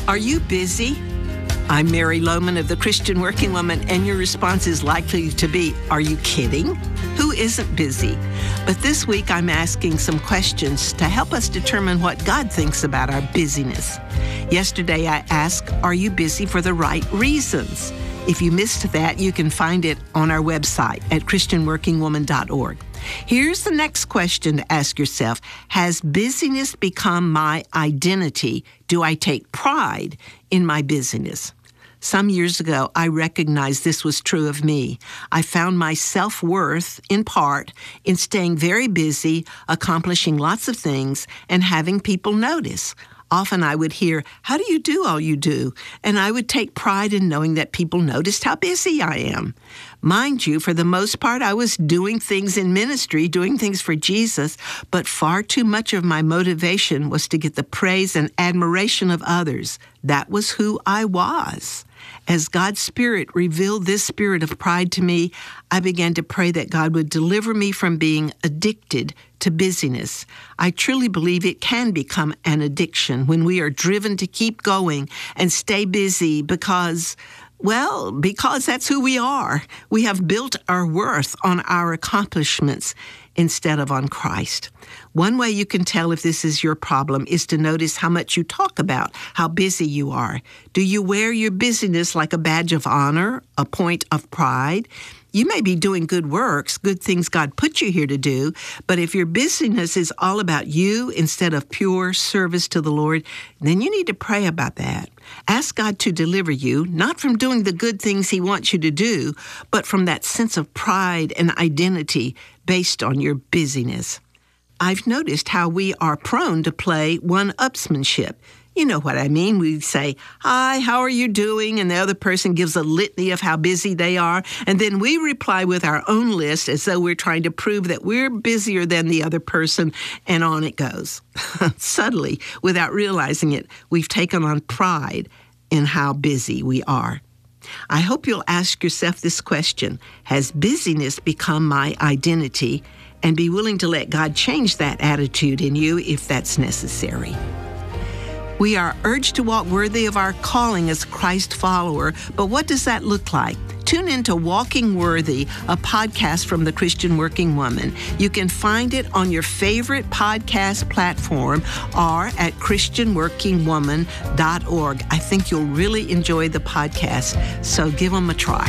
Are you busy? I'm Mary Lohman of the Christian Working Woman, and your response is likely to be, are you kidding? Who isn't busy? But this week I'm asking some questions to help us determine what God thinks about our busyness. Yesterday I asked, are you busy for the right reasons? If you missed that, you can find it on our website at christianworkingwoman.org. Here's the next question to ask yourself. Has busyness become my identity? Do I take pride in my busyness? Some years ago, I recognized this was true of me. I found my self-worth, in part, in staying very busy, accomplishing lots of things, and having people notice. Often I would hear, how do you do all you do? And I would take pride in knowing that people noticed how busy I am. Mind you, for the most part, I was doing things in ministry, doing things for Jesus, but far too much of my motivation was to get the praise and admiration of others. That was who I was. As God's Spirit revealed this spirit of pride to me, I began to pray that God would deliver me from being addicted to busyness. I truly believe it can become an addiction when we are driven to keep going and stay busy because that's who we are. We have built our worth on our accomplishments instead of on Christ. One way you can tell if this is your problem is to notice how much you talk about how busy you are. Do you wear your busyness like a badge of honor, a point of pride? You may be doing good works, good things God put you here to do, but if your busyness is all about you instead of pure service to the Lord, then you need to pray about that. Ask God to deliver you, not from doing the good things He wants you to do, but from that sense of pride and identity based on your busyness. I've noticed how we are prone to play one-upsmanship. You know what I mean. We say, hi, how are you doing? And the other person gives a litany of how busy they are. And then we reply with our own list as though we're trying to prove that we're busier than the other person, and on it goes. Subtly, without realizing it, we've taken on pride in how busy we are. I hope you'll ask yourself this question. Has busyness become my identity? And be willing to let God change that attitude in you if that's necessary. We are urged to walk worthy of our calling as a Christ follower, but what does that look like? Tune into Walking Worthy, a podcast from the Christian Working Woman. You can find it on your favorite podcast platform or at christianworkingwoman.org. I think you'll really enjoy the podcast, so give them a try.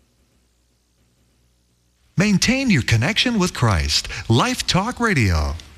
Maintain your connection with Christ. Life Talk Radio.